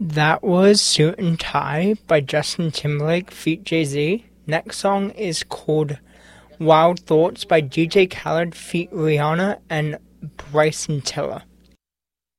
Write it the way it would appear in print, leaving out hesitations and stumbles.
That was Suit and Tie by Justin Timberlake feat. Jay-Z. Next song is called Wild Thoughts by DJ Khaled feat. Rihanna and Bryson Tiller.